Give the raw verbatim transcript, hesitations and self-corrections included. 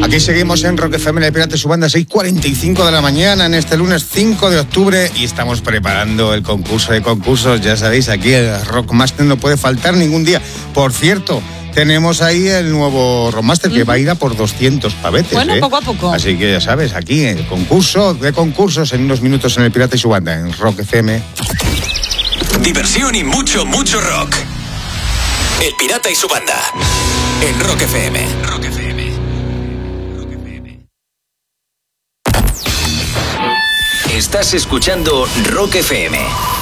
Aquí seguimos en Rock F M, el Pirata y su banda, seis cuarenta y cinco de la mañana en este lunes cinco de octubre y estamos preparando el concurso de concursos. Ya sabéis, aquí el Rockmaster no puede faltar ningún día. Por cierto, tenemos ahí el nuevo Rockmaster que uh-huh. va a ir a por doscientos pavetes. Bueno, ¿eh? poco a poco. Así que ya sabes, aquí el concurso de concursos en unos minutos en el Pirata y su banda, en Rock F M. Diversión y mucho, mucho rock. El Pirata y su banda, en Rock F M. Rock F M. Estás escuchando Rock F M.